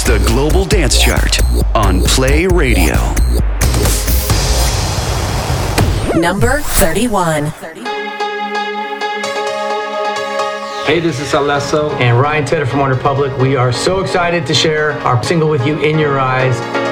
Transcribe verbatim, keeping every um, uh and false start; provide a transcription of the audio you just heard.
the Global Dance Chart on Play Radio. Number thirty-one. Hey, this is Alesso and Ryan Tedder from OneRepublic. We are so excited to share our single with you, In Your Eyes.